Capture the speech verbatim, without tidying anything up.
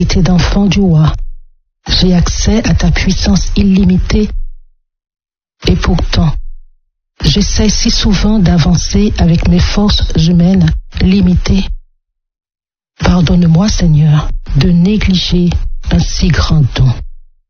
qualité d'enfant du roi. J'ai accès à ta puissance illimitée. Et pourtant, j'essaie si souvent d'avancer avec mes forces humaines limitées. Pardonne-moi, Seigneur, de négliger un si grand don.